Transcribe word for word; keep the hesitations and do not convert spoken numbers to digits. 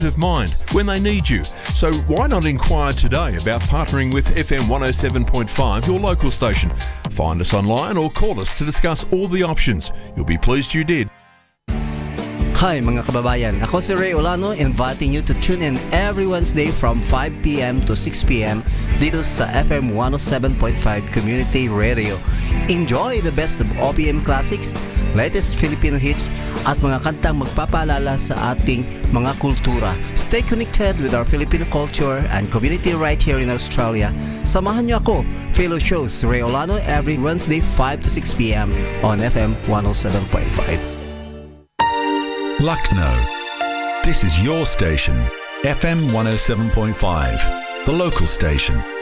of mind when they need you. So why not inquire today about partnering with F M one oh seven point five, your local station? Find us online or call us to discuss all the options. You'll be pleased you did. Hi mga kababayan, ako si Ray Olano, inviting you to tune in every Wednesday from five p.m. to six p.m. dito sa F M one oh seven point five Community Radio. Enjoy the best of O P M classics, latest Filipino hits at mga kantang magpapaalala sa ating mga kultura. Stay connected with our Filipino culture and community right here in Australia. Samahan niyo ako, fellow shows Ray Olano, every Wednesday five to six p.m. on F M one oh seven point five. Lucknow. This is your station, F M one oh seven point five, the local station.